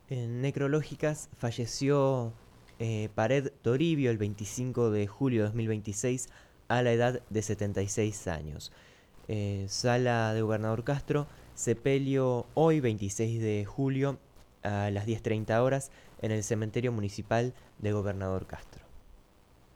En necrológicas falleció Pared Toribio el 25 de julio de 2026 a la edad de 76 años. Sala de Gobernador Castro, sepelio hoy 26 de julio a las 10:30 horas en el cementerio municipal de Gobernador Castro.